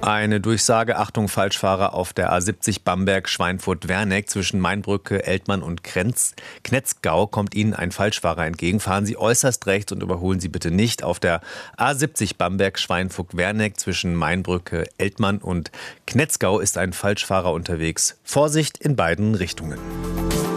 Eine Durchsage: Achtung, Falschfahrer auf der A70 Bamberg-Schweinfurt-Werneck zwischen Mainbrücke, Eltmann und Knetzgau kommt Ihnen ein Falschfahrer entgegen. Fahren Sie äußerst rechts und überholen Sie bitte nicht. Auf der A70 Bamberg-Schweinfurt-Werneck zwischen Mainbrücke, Eltmann und Knetzgau ist ein Falschfahrer unterwegs. Vorsicht in beiden Richtungen.